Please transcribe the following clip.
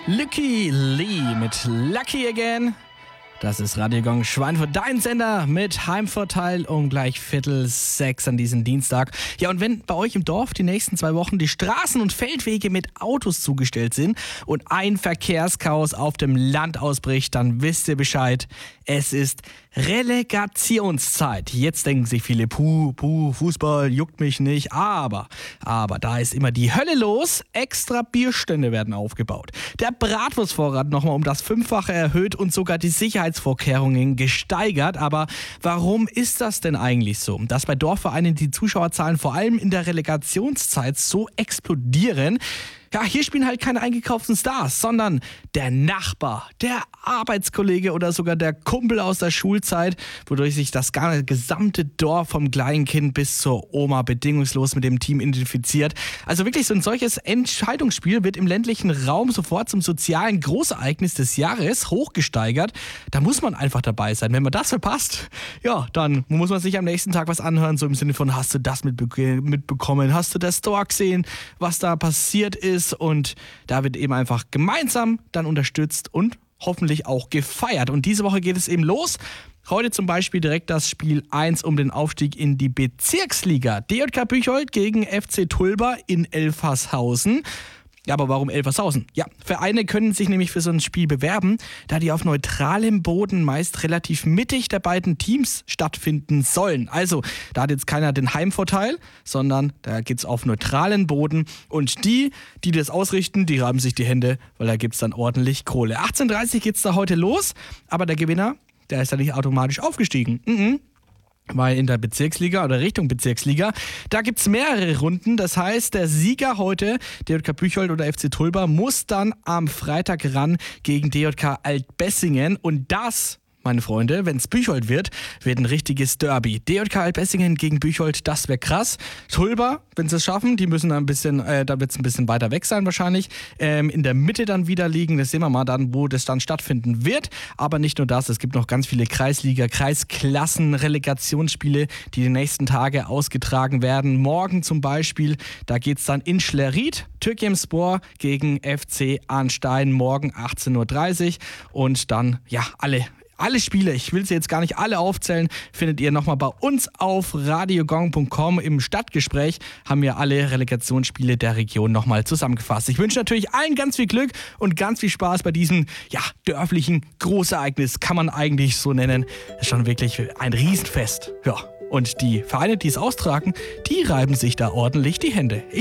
Lucky Lee mit Lucky Again. Das ist Radio Gong Schweinfurt, dein Sender mit Heimvorteil um gleich 5:45 an diesem Dienstag. Ja, und wenn bei euch im Dorf die nächsten 2 Wochen die Straßen und Feldwege mit Autos zugestellt sind und ein Verkehrschaos auf dem Land ausbricht, dann wisst ihr Bescheid. Es ist Relegationszeit. Jetzt denken sich viele, Fußball juckt mich nicht. Aber da ist immer die Hölle los. Extra Bierstände werden aufgebaut. Der Bratwurstvorrat nochmal um das 5-fache erhöht und sogar die Sicherheitsvorkehrungen gesteigert. Aber warum ist das denn eigentlich so? Dass bei Dorfvereinen die Zuschauerzahlen vor allem in der Relegationszeit so explodieren? Ja, hier spielen halt keine eingekauften Stars, sondern der Nachbar, der Arbeitskollege oder sogar der Kumpel aus der Schulzeit, wodurch sich das gesamte Dorf vom Kleinkind bis zur Oma bedingungslos mit dem Team identifiziert. Also wirklich so ein solches Entscheidungsspiel wird im ländlichen Raum sofort zum sozialen Großereignis des Jahres hochgesteigert. Da muss man einfach dabei sein. Wenn man das verpasst, ja, dann muss man sich am nächsten Tag was anhören, so im Sinne von, hast du das mitbekommen? Hast du das Store gesehen, was da passiert ist? Und da wird eben einfach gemeinsam dann unterstützt und hoffentlich auch gefeiert. Und diese Woche geht es eben los. Heute zum Beispiel direkt das Spiel 1 um den Aufstieg in die Bezirksliga. DJK Büchold gegen FC Tulba in Elfershausen. Ja, aber warum Elfershausen? Ja, Vereine können sich nämlich für so ein Spiel bewerben, da die auf neutralem Boden meist relativ mittig der beiden Teams stattfinden sollen. Also, da hat jetzt keiner den Heimvorteil, sondern da geht's auf neutralen Boden. Und die das ausrichten, die reiben sich die Hände, weil da gibt's dann ordentlich Kohle. 18:30 Uhr geht's da heute los, aber der Gewinner, der ist ja nicht automatisch aufgestiegen. Weil in der Bezirksliga oder Richtung Bezirksliga, da gibt es mehrere Runden. Das heißt, der Sieger heute, DJK Büchold oder FC Tulba, muss dann am Freitag ran gegen DJK Altbessingen. Und das, meine Freunde, wenn es Büchold wird ein richtiges Derby. DJK Altbessingen gegen Büchold, das wäre krass. Tulba, wenn sie es schaffen, die müssen dann da wird es ein bisschen weiter weg sein wahrscheinlich, in der Mitte dann wieder liegen. Das sehen wir mal dann, wo das dann stattfinden wird. Aber nicht nur das, es gibt noch ganz viele Kreisliga, Kreisklassen, Relegationsspiele, die nächsten Tage ausgetragen werden. Morgen zum Beispiel, da geht es dann in Schlerried, Türkimspor gegen FC Arnstein, morgen 18:30 Uhr. Und dann, ja, alle Spiele, ich will sie jetzt gar nicht alle aufzählen, findet ihr nochmal bei uns auf radiogong.com. Im Stadtgespräch haben wir alle Relegationsspiele der Region nochmal zusammengefasst. Ich wünsche natürlich allen ganz viel Glück und ganz viel Spaß bei diesem, ja, dörflichen Großereignis, kann man eigentlich so nennen. Das ist schon wirklich ein Riesenfest. Ja, und die Vereine, die es austragen, die reiben sich da ordentlich die Hände.